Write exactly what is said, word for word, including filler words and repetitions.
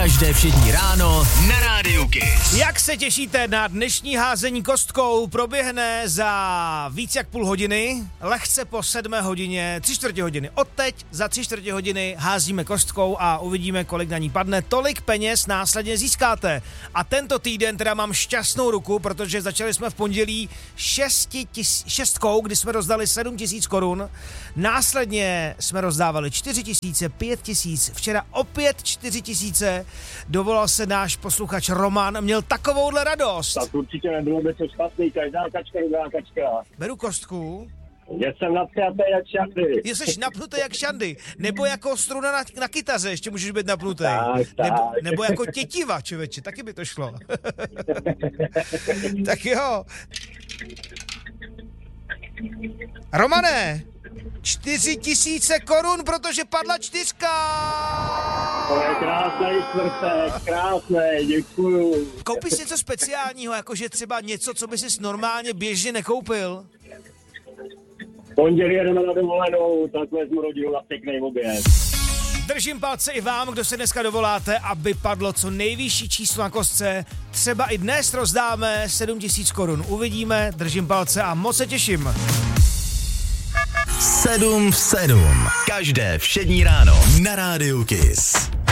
Každé všední ráno na Rádiu Kiss. Jak se těšíte na dnešní házení kostkou? Proběhne za víc jak půl hodiny, lehce po sedmé hodině, tři čtvrtě hodiny. Odteď za tři čtvrtě hodiny házíme kostkou a uvidíme, kolik na ní padne. Tolik peněz následně získáte. A tento týden teda mám šťastnou ruku, protože začali jsme v pondělí šesti tis, šestkou, kdy jsme rozdali sedm tisíc korun. Následně jsme rozdávali čtyři tisíce, pět tisíc, včera opět čtyři tisíce. Dovolal se náš posluchač Roman, měl takovouhle radost. Tak určitě nebylo by to špatný, každá kačka, každá kačka. Beru kostku. Já jsem napjatý jak šandy. Jsi napnutý jak šandy, nebo jako struna na, na kytaře ještě můžeš být napnutý. Tak, tak. Nebo, nebo jako tětiva, člověče, taky by to šlo. Tak jo. Romane, čtyři tisíce korun, protože padla čtyřka. To je krásný čtvrtek, krásný, děkuju. Koupíš si něco speciálního, jakože třeba něco, co by si normálně běžně nekoupil? Pondělí jedeme na dovolenou, tak vezmu rodinu na pěkný oběd. Držím palce i vám, kdo se dneska dovoláte, aby padlo co nejvyšší číslo na kostce. Třeba i dnes rozdáme sedm tisíc korun. Uvidíme, držím palce a moc se těším. sedm v sedm. Každé všední ráno na Rádiu Kiss.